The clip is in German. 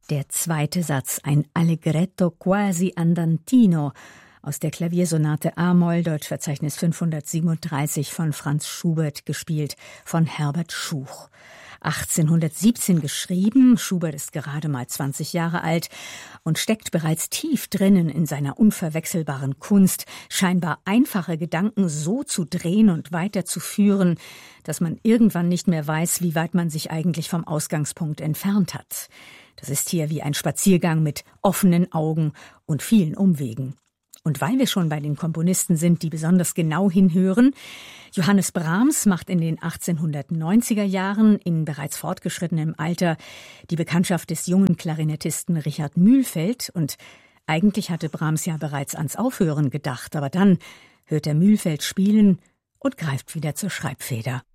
Der zweite Satz, ein Allegretto quasi andantino aus der Klaviersonate a-Moll, Deutschverzeichnis 537 von Franz Schubert, gespielt von Herbert Schuch. 1817 geschrieben, Schubert ist gerade mal 20 Jahre alt und steckt bereits tief drinnen in seiner unverwechselbaren Kunst, scheinbar einfache Gedanken so zu drehen und weiterzuführen, dass man irgendwann nicht mehr weiß, wie weit man sich eigentlich vom Ausgangspunkt entfernt hat. Das ist hier wie ein Spaziergang mit offenen Augen und vielen Umwegen. Und weil wir schon bei den Komponisten sind, die besonders genau hinhören, Johannes Brahms macht in den 1890er Jahren in bereits fortgeschrittenem Alter die Bekanntschaft des jungen Klarinettisten Richard Mühlfeld. Und eigentlich hatte Brahms ja bereits ans Aufhören gedacht, aber dann hört er Mühlfeld spielen und greift wieder zur Schreibfeder.